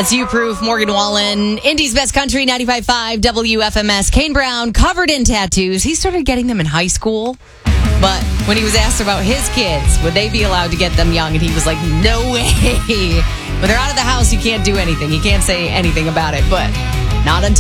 That's You Proof, Morgan Wallen, Indy's Best Country, 95.5 WFMS. Kane Brown, covered in tattoos. He started getting them in high school. But when he was asked about his kids, would they be allowed to get them young? And he was like, no way. When they're out of the house, you can't do anything. You can't say anything about it. But not until